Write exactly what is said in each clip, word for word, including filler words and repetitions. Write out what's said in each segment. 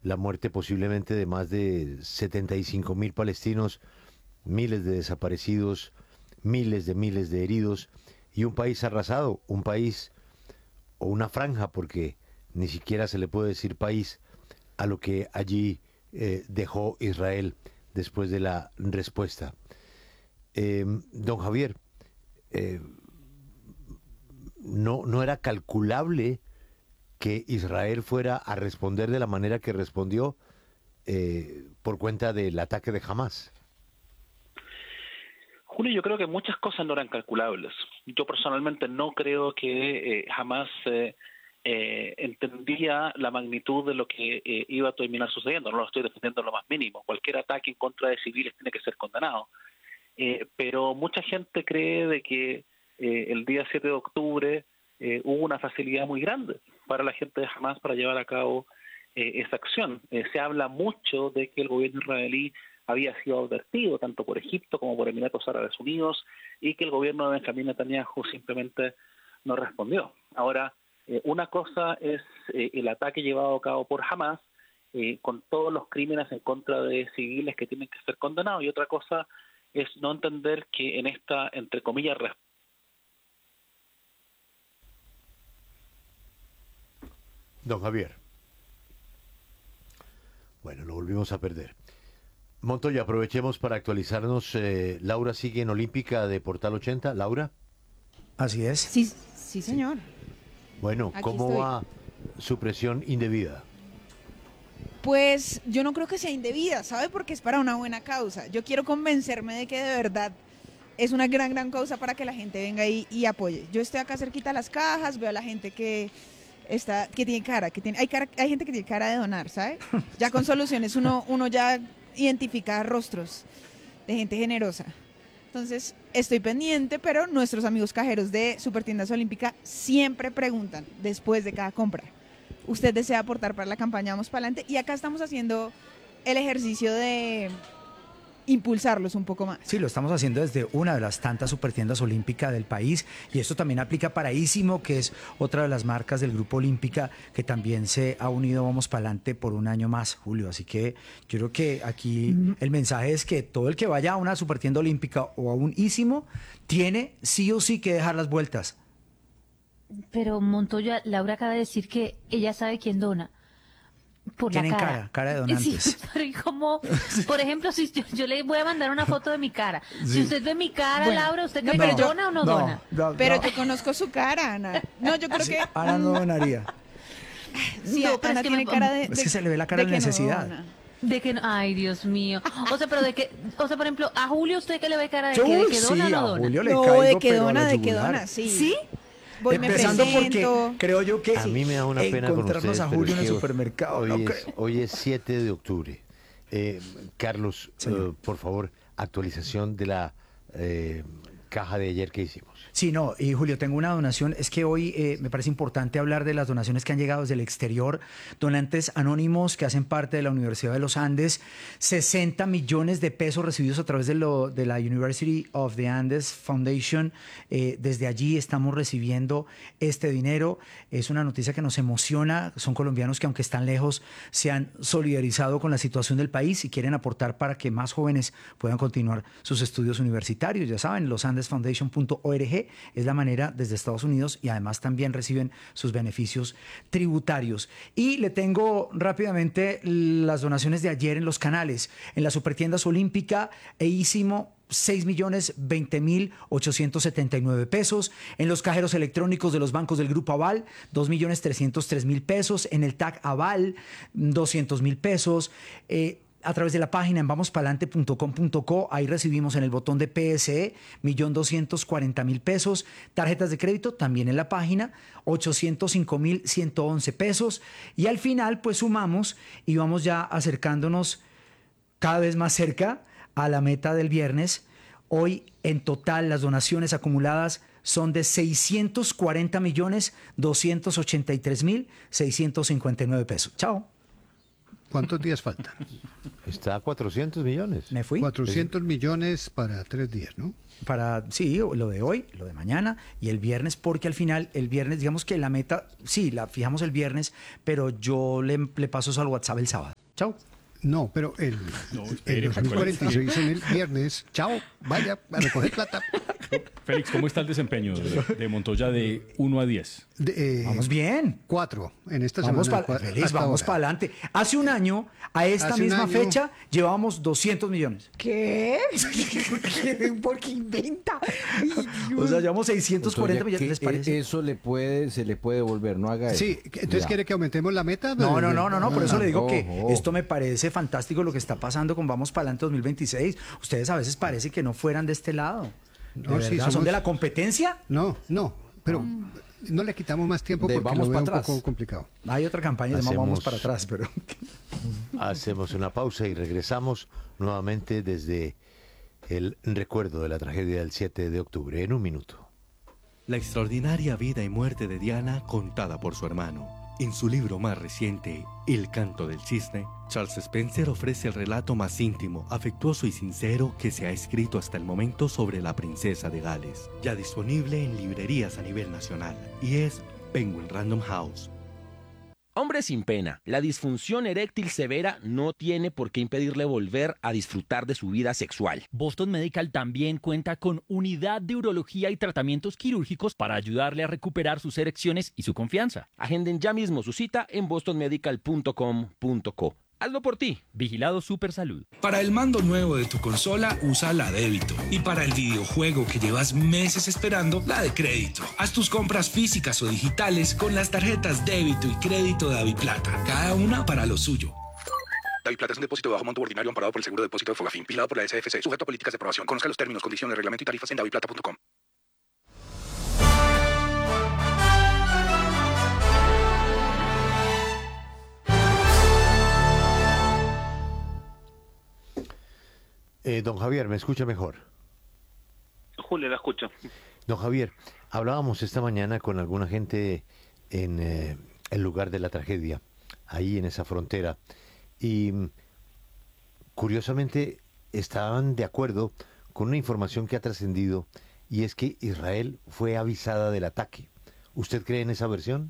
la muerte posiblemente de más de setenta y cinco mil palestinos, miles de desaparecidos, miles de miles de heridos y un país arrasado, un país o una franja, porque ni siquiera se le puede decir país a lo que allí eh, dejó Israel después de la respuesta. Eh, don Javier, eh, no, no era calculable que Israel fuera a responder de la manera que respondió eh, por cuenta del ataque de Hamás. Julio, yo creo que muchas cosas no eran calculables. Yo personalmente no creo que eh, Hamás eh, eh, entendía la magnitud de lo que eh, iba a terminar sucediendo. No lo estoy defendiendo en lo más mínimo. Cualquier ataque en contra de civiles tiene que ser condenado. Eh, pero mucha gente cree de que eh, el día siete de octubre eh, hubo una facilidad muy grande para la gente de Hamás para llevar a cabo eh, esa acción. Eh, se habla mucho de que el gobierno israelí había sido advertido tanto por Egipto como por Emiratos Árabes Unidos y que el gobierno de Benjamín Netanyahu simplemente no respondió. Ahora, eh, una cosa es eh, el ataque llevado a cabo por Hamás eh, con todos los crímenes en contra de civiles que tienen que ser condenados, y otra cosa es no entender que en esta, entre comillas, respuesta. Don Javier. Bueno, lo volvimos a perder. Montoya, aprovechemos para actualizarnos. Eh, Laura sigue en Olímpica de Portal ochenta. ¿Laura? Así es. Sí, sí, señor. Bueno, Aquí ¿cómo estoy. va su presión indebida? Pues yo no creo que sea indebida, ¿sabe? Porque es para una buena causa. Yo quiero convencerme de que de verdad es una gran, gran causa para que la gente venga y, y apoye. Yo estoy acá cerquita a las cajas, veo a la gente que está, que tiene cara, que tiene, hay cara, hay gente que tiene cara de donar, ¿sabe? Ya con soluciones uno, uno ya identifica rostros de gente generosa. Entonces, estoy pendiente, pero nuestros amigos cajeros de Supertiendas Olímpica siempre preguntan después de cada compra: ¿usted desea aportar para la campaña Vamos para adelante? Y acá estamos haciendo el ejercicio de impulsarlos un poco más. Sí, lo estamos haciendo desde una de las tantas supertiendas Olímpica del país, y esto también aplica para Ísimo, que es otra de las marcas del Grupo Olímpica, que también se ha unido Vamos para adelante por un año más, Julio. Así que yo creo que aquí mm. el mensaje es que todo el que vaya a una supertienda Olímpica o a un Ísimo tiene sí o sí que dejar las vueltas. Pero Montoya, Laura acaba de decir que ella sabe quién dona. Por Tienen la cara. cara, cara de donantes. Sí, pero ¿y cómo? Por ejemplo, si yo, yo le voy a mandar una foto de mi cara. Sí. Si usted ve mi cara, Bueno, Laura, ¿usted no, cree pero que yo- dona o no, no, dona? no, Pero no. yo conozco su cara, Ana. No, yo creo Sí, que Ana no donaría. sí, No, pero Ana es que tiene me- cara de, es de- que se le ve la cara de que no necesidad. dona. De que no, ay, Dios mío. O sea, pero de que, o sea, por ejemplo, a Julio, ¿usted que le ve cara de Yo, que, de que dona sí, o a no dona? Julio le No, caigo, de que pero a dona, la de que yugular. dona, sí. ¿Sí? Voy, me Empezando presento. porque creo yo que A mí me da una pena con encontrarnos ustedes, a pero Julio es en el que hoy- supermercado. Hoy, no es, creo. hoy es siete de octubre. Eh, Carlos, Señor. eh, por favor, actualización de la eh, caja de ayer que hicimos. Sí, no, y Julio, tengo una donación. Es que hoy eh, me parece importante hablar de las donaciones que han llegado desde el exterior. Donantes anónimos que hacen parte de la Universidad de los Andes. sesenta millones de pesos recibidos a través de, lo, de la University of the Andes Foundation. Eh, desde allí estamos recibiendo este dinero. Es una noticia que nos emociona. Son colombianos que, aunque están lejos, se han solidarizado con la situación del país y quieren aportar para que más jóvenes puedan continuar sus estudios universitarios. Ya saben, los andes foundation punto org es la manera desde Estados Unidos, y además también reciben sus beneficios tributarios. Y le tengo rápidamente las donaciones de ayer en los canales. En las Supertiendas Olímpica e Ísimo, seis millones veinte mil ochocientos setenta y nueve pesos. En los cajeros electrónicos de los bancos del Grupo Aval, dos millones trescientos tres mil pesos. En el T A C Aval, doscientos mil pesos. Eh, a través de la página en vamos palante punto com punto co, ahí recibimos en el botón de P S E, un millón doscientos cuarenta mil pesos. Tarjetas de crédito, también en la página, ochocientos cinco mil ciento once pesos. Y al final, pues sumamos y vamos ya acercándonos cada vez más cerca a la meta del viernes. Hoy, en total, las donaciones acumuladas son de seiscientos cuarenta millones doscientos ochenta y tres mil seiscientos cincuenta y nueve pesos. Chao. ¿Cuántos días faltan? Está a cuatrocientos millones. Me fui. cuatrocientos millones para tres días, ¿no? Para, sí, lo de hoy, lo de mañana y el viernes, porque al final, el viernes, digamos que la meta, sí, la fijamos el viernes, pero yo le, le paso eso al WhatsApp el sábado. Chao. No, pero el, No, el espere, dos mil cuarenta y seis en el viernes. Chao, vaya a recoger plata. Félix, ¿cómo está el desempeño de, de Montoya de uno a diez? De, eh, Vamos bien. Cuatro en esta Vamos semana. para cua- Félix, hasta vamos ahora. para adelante. Hace un año, a esta Hace un misma año- fecha, llevábamos doscientos millones. ¿Qué? ¿Por qué inventa? Ay, O Dios. sea, llevamos seiscientos cuarenta Montoya, millones, ¿les que parece? Eso le puede, se le puede devolver, no haga eso. Sí, entonces Ya. quiere que aumentemos la meta. No, no, no, no, no, por eso le digo que ojo. esto me parece fantástico lo que está pasando con Vamos para adelante dos mil veintiséis. Ustedes a veces parece que no fueran de este lado. De No, sí, verdad, ¿son somos- de la competencia? No, no, pero no le quitamos más tiempo De porque vamos lo veo pa' un atrás. poco complicado. Hay otra campaña de Hacemos- Vamos para atrás, pero... Hacemos una pausa y regresamos nuevamente desde el recuerdo de la tragedia del siete de octubre en un minuto. La extraordinaria vida y muerte de Diana contada por su hermano. En su libro más reciente, El canto del cisne, Charles Spencer ofrece el relato más íntimo, afectuoso y sincero que se ha escrito hasta el momento sobre la princesa de Gales. Ya disponible en librerías a nivel nacional y es Penguin Random House. Hombre sin pena, la disfunción eréctil severa no tiene por qué impedirle volver a disfrutar de su vida sexual. Boston Medical también cuenta con unidad de urología y tratamientos quirúrgicos para ayudarle a recuperar sus erecciones y su confianza. Agenden ya mismo su cita en boston medical punto com punto co. Hazlo por ti. Vigilado Supersalud. Para el mando nuevo de tu consola, usa la débito. Y para el videojuego que llevas meses esperando, la de crédito. Haz tus compras físicas o digitales con las tarjetas débito y crédito de Daviplata. Cada una para lo suyo. Daviplata es un depósito de bajo monto ordinario amparado por el seguro de depósito de Fogafín, vigilado por la S F C, sujeto a políticas de aprobación. Conozca los términos, condiciones, reglamento y tarifas en daviplata punto com. Eh, don Javier, ¿me escucha mejor? Julio, la escucho. Don Javier, hablábamos esta mañana con alguna gente en eh, el lugar de la tragedia, ahí en esa frontera, y mm, curiosamente estaban de acuerdo con una información que ha trascendido, y es que Israel fue avisada del ataque. ¿Usted cree en esa versión?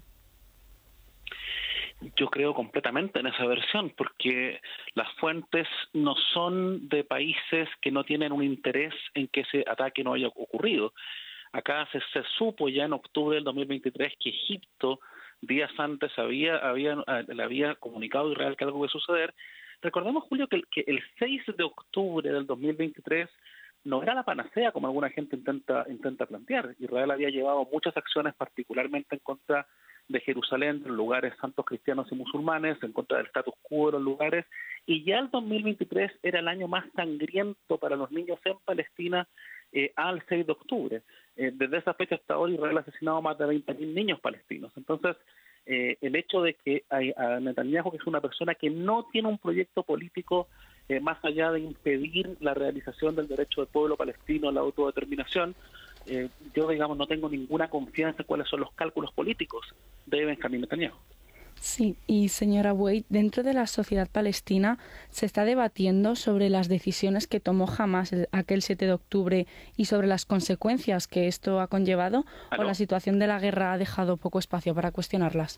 Yo creo completamente en esa versión, porque las fuentes no son de países que no tienen un interés en que ese ataque no haya ocurrido. Acá se, se supo ya en octubre del dos mil veintitrés que Egipto días antes había, había, le había comunicado a Israel que algo iba a suceder. Recordemos, Julio, que el, que el seis de octubre del dos mil veintitrés no era la panacea como alguna gente intenta, intenta plantear. Israel había llevado muchas acciones, particularmente en contra de Jerusalén, de los lugares santos cristianos y musulmanes, en contra del status quo de los lugares, y ya el dos mil veintitrés era el año más sangriento para los niños en Palestina eh, al seis de octubre. Eh, desde esa fecha hasta ahora Israel ha asesinado más de veinte mil niños palestinos. Entonces, eh, el hecho de que hay, a Netanyahu, que es una persona que no tiene un proyecto político eh, más allá de impedir la realización del derecho del pueblo palestino a la autodeterminación, Eh, yo, digamos, no tengo ninguna confianza en cuáles son los cálculos políticos de Benjamín Netanyahu. Sí, y señora Wade, dentro de la sociedad palestina se está debatiendo sobre las decisiones que tomó Hamás el- aquel siete de octubre y sobre las consecuencias que esto ha conllevado, ¿Aló? o la situación de la guerra ha dejado poco espacio para cuestionarlas.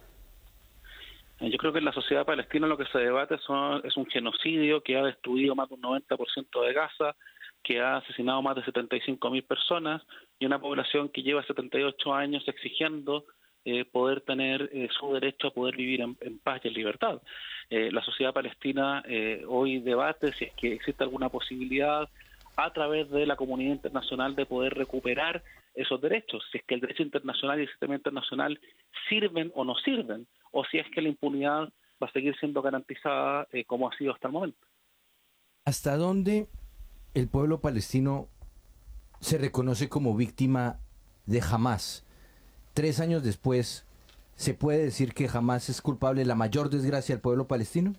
Eh, Yo creo que en la sociedad palestina lo que se debate son, es un genocidio que ha destruido más de un noventa por ciento de Gaza, que ha asesinado más de setenta y cinco mil personas y una población que lleva setenta y ocho años exigiendo eh, poder tener eh, su derecho a poder vivir en, en paz y en libertad. Eh, la sociedad palestina eh, hoy debate si es que existe alguna posibilidad a través de la comunidad internacional de poder recuperar esos derechos, si es que el derecho internacional y el sistema internacional sirven o no sirven, o si es que la impunidad va a seguir siendo garantizada eh, como ha sido hasta el momento. ¿Hasta dónde el pueblo palestino se reconoce como víctima de Hamás? Tres años después, ¿se puede decir que Hamás es culpable de la mayor desgracia del pueblo palestino?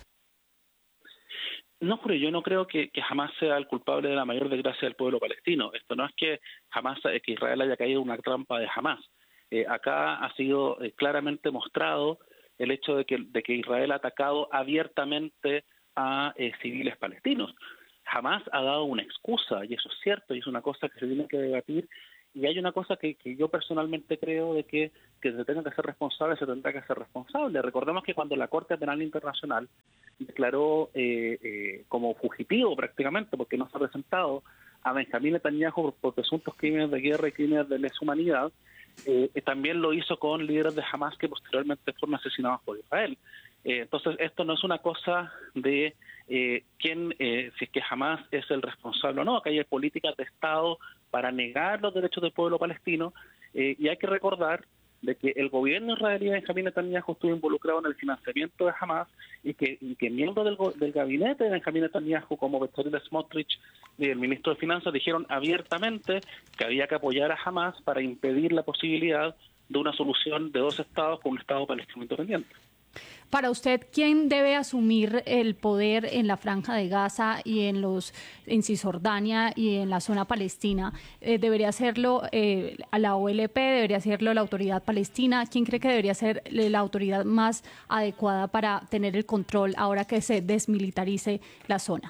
No, pero yo no creo que, que jamás sea el culpable de la mayor desgracia del pueblo palestino. Esto no es que jamás que Israel haya caído en una trampa de Hamás. Eh, acá ha sido eh, claramente mostrado el hecho de que, de que Israel ha atacado abiertamente a eh, civiles palestinos. Jamás ha dado una excusa, y eso es cierto, y es una cosa que se tiene que debatir. Y hay una cosa que, que yo personalmente creo de que, que se tenga que ser responsable, se tendrá que ser responsable. Recordemos que cuando la Corte Penal Internacional declaró eh, eh, como fugitivo prácticamente, porque no se ha presentado, a Benjamín Netanyahu por, por presuntos crímenes de guerra y crímenes de lesa humanidad. Eh, también lo hizo con líderes de Hamas que posteriormente fueron asesinados por Israel. Eh, entonces, esto no es una cosa de eh, quién, eh, si es que Hamas es el responsable o no, que hay políticas de Estado para negar los derechos del pueblo palestino, eh, y hay que recordar de que el gobierno israelí de Benjamín Netanyahu estuvo involucrado en el financiamiento de Hamas y que, y que miembros del, del gabinete de Benjamín Netanyahu, como Bezalel Smotrich y el ministro de Finanzas, dijeron abiertamente que había que apoyar a Hamas para impedir la posibilidad de una solución de dos estados con un estado palestino independiente. Para usted, ¿quién debe asumir el poder en la Franja de Gaza y en los en Cisjordania y en la zona palestina? Eh, ¿Debería hacerlo eh, a la O L P? ¿Debería hacerlo la autoridad palestina? ¿Quién cree que debería ser la autoridad más adecuada para tener el control ahora que se desmilitarice la zona?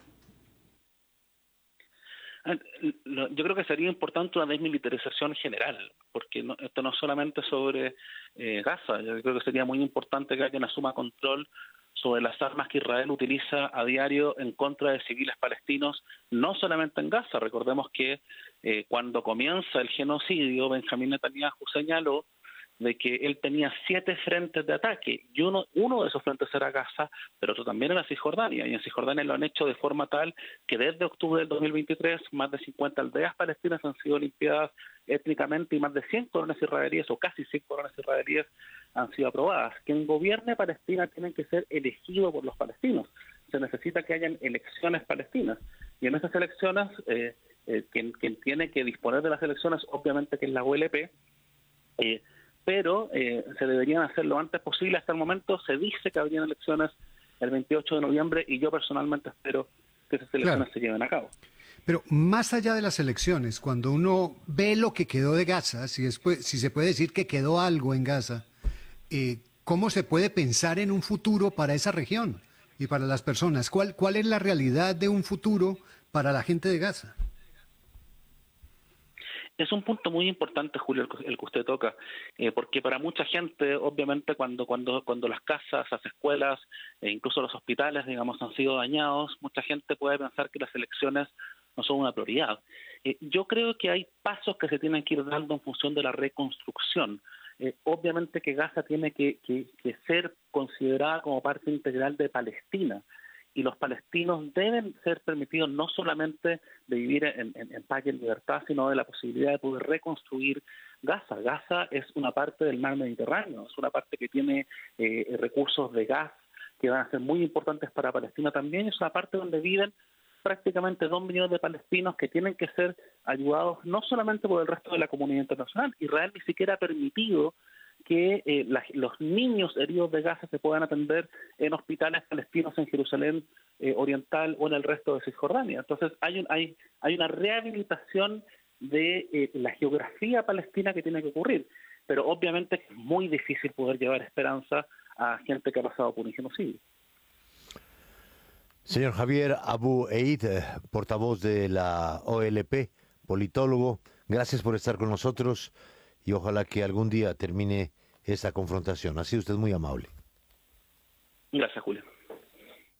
Yo creo que sería importante una desmilitarización general, porque no, esto no es solamente sobre eh, Gaza. Yo creo que sería muy importante que alguien asuma control sobre las armas que Israel utiliza a diario en contra de civiles palestinos, no solamente en Gaza. Recordemos que eh, cuando comienza el genocidio, Benjamín Netanyahu señaló de que él tenía siete frentes de ataque, y uno, uno de esos frentes era Gaza, pero otro también era Cisjordania, y en Cisjordania lo han hecho de forma tal que desde octubre del dos mil veintitrés más de cincuenta aldeas palestinas han sido limpiadas étnicamente y más de cien colonias israelíes, o casi cien colonias israelíes, han sido aprobadas. Quien gobierne Palestina tiene que ser elegido por los palestinos. Se necesita que hayan elecciones palestinas, y en esas elecciones, eh, eh, quien, quien tiene que disponer de las elecciones, obviamente que es la O L P, eh, pero eh, se deberían hacer lo antes posible. Hasta el momento se dice que habrían elecciones el veintiocho de noviembre y yo personalmente espero que esas elecciones claro. se lleven a cabo. Pero más allá de las elecciones, cuando uno ve lo que quedó de Gaza, si, después, si se puede decir que quedó algo en Gaza, eh, ¿cómo se puede pensar en un futuro para esa región y para las personas? ¿Cuál, cuál es la realidad de un futuro para la gente de Gaza? Es un punto muy importante, Julio, el que usted toca, eh, porque para mucha gente, obviamente, cuando cuando cuando las casas, las escuelas e incluso los hospitales, digamos, han sido dañados, mucha gente puede pensar que las elecciones no son una prioridad. Eh, yo creo que hay pasos que se tienen que ir dando en función de la reconstrucción. Eh, obviamente que Gaza tiene que, que, que ser considerada como parte integral de Palestina, y los palestinos deben ser permitidos no solamente de vivir en, en, en paz y en libertad, sino de la posibilidad de poder reconstruir Gaza. Gaza es una parte del mar Mediterráneo, es una parte que tiene eh, recursos de gas que van a ser muy importantes para Palestina también, es una parte donde viven prácticamente dos millones de palestinos que tienen que ser ayudados no solamente por el resto de la comunidad internacional. Israel ni siquiera ha permitido que eh, la, los niños heridos de Gaza se puedan atender en hospitales palestinos en Jerusalén eh, Oriental o en el resto de Cisjordania. Entonces hay, un, hay, hay una rehabilitación de eh, la geografía palestina que tiene que ocurrir, pero obviamente es muy difícil poder llevar esperanza a gente que ha pasado por un genocidio. Señor Javier Abu Eid, portavoz de la O L P, politólogo, gracias por estar con nosotros y ojalá que algún día termine esta confrontación. Ha sido usted muy amable. Gracias, Julio.